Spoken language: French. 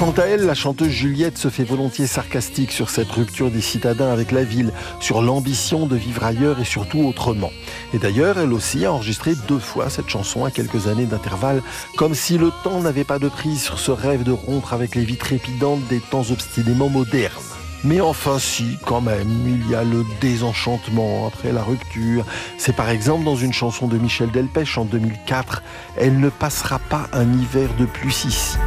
Quant à elle, la chanteuse Juliette se fait volontiers sarcastique sur cette rupture des citadins avec la ville, sur l'ambition de vivre ailleurs et surtout autrement. Et d'ailleurs, elle aussi a enregistré 2 fois cette chanson à quelques années d'intervalle, comme si le temps n'avait pas de prise sur ce rêve de rompre avec les vies trépidantes des temps obstinément modernes. Mais enfin si, quand même, il y a le désenchantement après la rupture. C'est par exemple dans une chanson de Michel Delpech en 2004, « Elle ne passera pas un hiver de plus ici ».